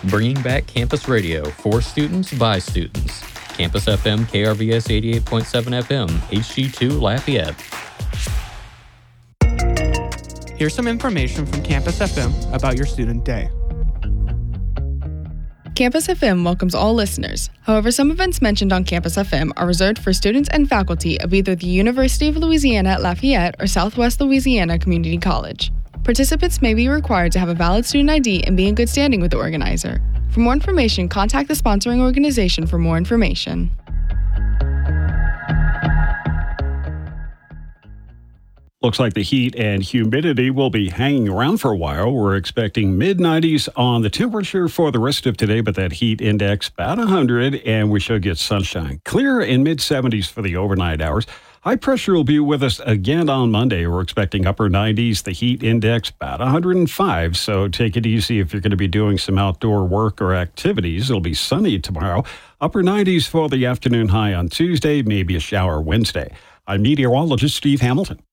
bringing back campus radio for students by students. Campus FM, KRVS 88.7 FM, HG2 Lafayette. Here's some information from Campus FM about your student day. Campus FM welcomes all listeners. However, some events mentioned on Campus FM are reserved for students and faculty of either the University of Louisiana at Lafayette or Southwest Louisiana Community College. Participants may be required to have a valid student ID and be in good standing with the organizer. For more information, contact the sponsoring organization for more information. Looks like the heat and humidity will be hanging around for a while. We're expecting mid-90s on the temperature for the rest of today, but that heat index about 100, and we should get sunshine. Clear in mid-70s for the overnight hours. High pressure will be with us again on Monday. We're expecting upper 90s, the heat index about 105, so take it easy if you're going to be doing some outdoor work or activities. It'll be sunny tomorrow. Upper 90s for the afternoon high on Tuesday, maybe a shower Wednesday. I'm meteorologist Steve Hamilton.